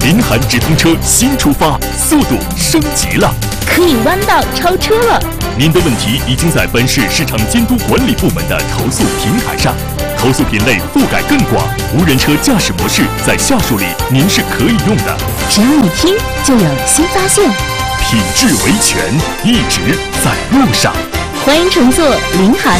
凌寒直通车新出发，速度升级了， 可以弯道超车了。 您的问题已经在本市市场监督管理部门的投诉平台上，投诉品类覆盖更广，无人车驾驶模式在下属里您是可以用的。 只要一听就有新发现， 品质维权，一直在路上。 欢迎乘坐凌寒